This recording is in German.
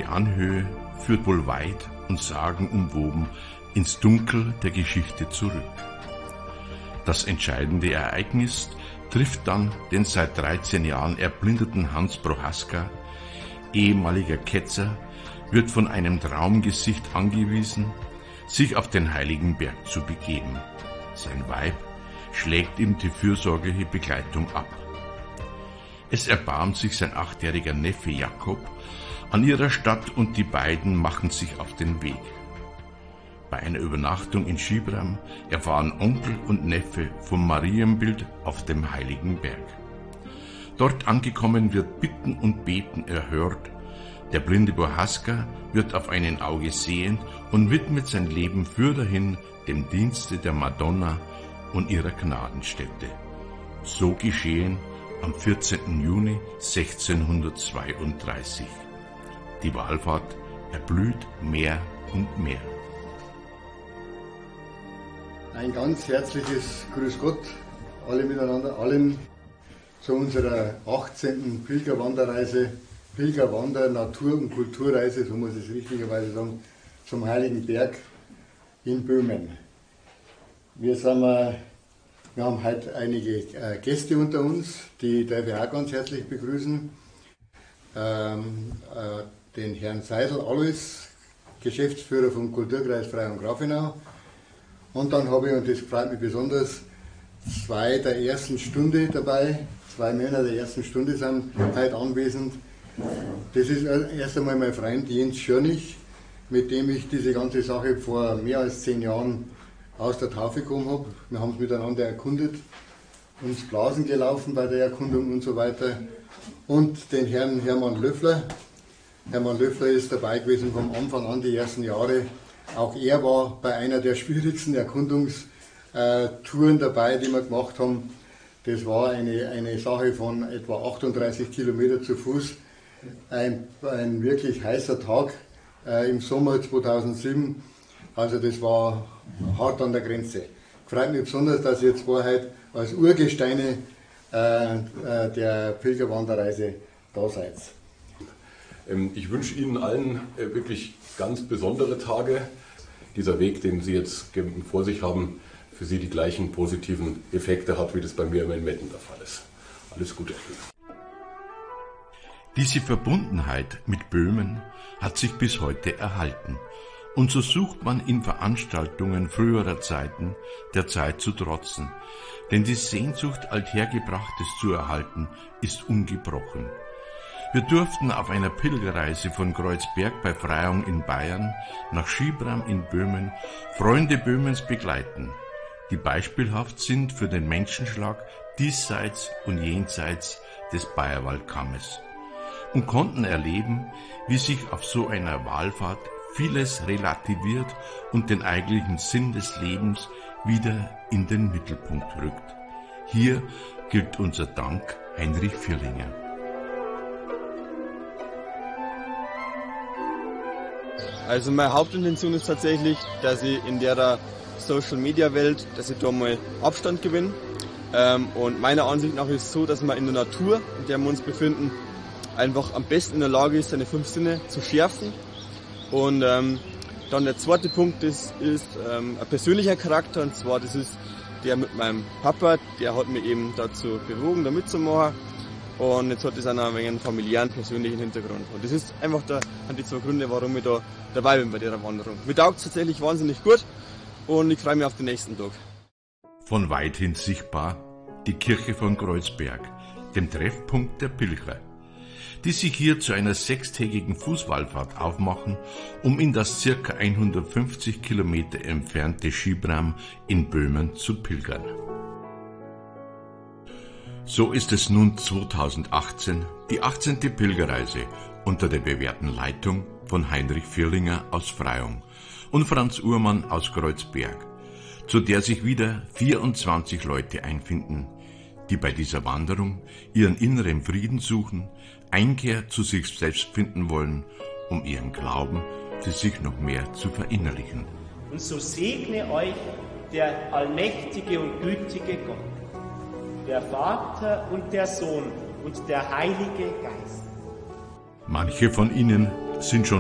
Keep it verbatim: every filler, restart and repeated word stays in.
Anhöhe führt wohl weit und sagenumwoben ins Dunkel der Geschichte zurück. Das entscheidende Ereignis trifft dann den seit dreizehn Jahren erblindeten Hans Prohaska. Ehemaliger Ketzer wird von einem Traumgesicht angewiesen, sich auf den heiligen Berg zu begeben. Sein Weib schlägt ihm die fürsorgliche Begleitung ab. Es erbarmt sich sein achtjähriger Neffe Jakob an ihrer Stadt und die beiden machen sich auf den Weg. Bei einer Übernachtung in Schibram erfahren Onkel und Neffe vom Marienbild auf dem heiligen Berg. Dort angekommen wird Bitten und Beten erhört. Der blinde Prohaska wird auf einen Auge sehen und widmet sein Leben fürderhin dem Dienste der Madonna und ihrer Gnadenstätte. So geschehen am vierzehnten Juni sechzehnhundertzweiunddreißig. Die Wallfahrt erblüht mehr und mehr. Ein ganz herzliches Grüß Gott, alle miteinander, allen zu unserer achtzehnten Pilgerwanderreise, Pilgerwander, Natur- und Kulturreise, so muss ich es richtigerweise sagen, zum Heiligen Berg in Böhmen. Wir, sind, wir haben heute einige Gäste unter uns, die darf ich auch ganz herzlich begrüßen. Ähm, äh, den Herrn Seidel Alois, Geschäftsführer vom Kulturkreis Freyung-Grafenau. Und dann habe ich, und das freut mich besonders, zwei der ersten Stunde dabei, zwei Männer der ersten Stunde sind heute anwesend. Das ist erst einmal mein Freund Jens Schörnig, mit dem ich diese ganze Sache vor mehr als zehn Jahren aus der Taufe gekommen habe. Wir haben es miteinander erkundet, uns Blasen gelaufen bei der Erkundung und so weiter. Und den Herrn Hermann Löffler. Hermann Löffler ist dabei gewesen vom Anfang an, die ersten Jahre. Auch er war bei einer der schwierigsten Erkundungstouren dabei, die wir gemacht haben. Das war eine, eine Sache von etwa achtunddreißig Kilometer zu Fuß. Ein, ein wirklich heißer Tag äh, im Sommer zweitausendsieben. Also das war hart an der Grenze. Freut mich besonders, dass ihr zwei heute als Urgesteine äh, äh, der Pilgerwanderreise da seid. Ich wünsche Ihnen allen wirklich ganz besondere Tage. Dieser Weg, den Sie jetzt vor sich haben, für Sie die gleichen positiven Effekte hat, wie das bei mir in Metten der Fall ist. Alles Gute. Diese Verbundenheit mit Böhmen hat sich bis heute erhalten. Und so sucht man in Veranstaltungen früherer Zeiten der Zeit zu trotzen. Denn die Sehnsucht, Althergebrachtes zu erhalten, ist ungebrochen. Wir durften auf einer Pilgerreise von Kreuzberg bei Freyung in Bayern nach Schibram in Böhmen Freunde Böhmens begleiten, die beispielhaft sind für den Menschenschlag diesseits und jenseits des Bayerwaldkammes und konnten erleben, wie sich auf so einer Wallfahrt vieles relativiert und den eigentlichen Sinn des Lebens wieder in den Mittelpunkt rückt. Hier gilt unser Dank Heinrich Vierlinger. Also meine Hauptintention ist tatsächlich, dass ich in der Social-Media-Welt, dass ich da mal Abstand gewinne. Ähm, und meiner Ansicht nach ist es so, dass man in der Natur, in der wir uns befinden, einfach am besten in der Lage ist, seine fünf Sinne zu schärfen. Und ähm, dann der zweite Punkt ist, ist ähm, ein persönlicher Charakter, und zwar das ist der mit meinem Papa, der hat mich eben dazu bewogen, da mitzumachen. Und jetzt hat das auch noch ein wenig einen familiären, persönlichen Hintergrund. Und das ist einfach der, die zwei Gründe, warum ich da dabei bin bei der Wanderung. Mir taugt es tatsächlich wahnsinnig gut und ich freue mich auf den nächsten Tag. Von weithin sichtbar die Kirche von Kreuzberg, dem Treffpunkt der Pilger, die sich hier zu einer sechstägigen Fußwallfahrt aufmachen, um in das circa hundertfünfzig Kilometer entfernte Schibram in Böhmen zu pilgern. So ist es nun zweitausendachtzehn, die achtzehnte Pilgerreise unter der bewährten Leitung von Heinrich Vierlinger aus Freyung und Franz Uhrmann aus Kreuzberg, zu der sich wieder vierundzwanzig Leute einfinden, die bei dieser Wanderung ihren inneren Frieden suchen, Einkehr zu sich selbst finden wollen, um ihren Glauben für sich noch mehr zu verinnerlichen. Und so segne euch der allmächtige und gütige Gott, der Vater und der Sohn und der Heilige Geist. Manche von ihnen sind schon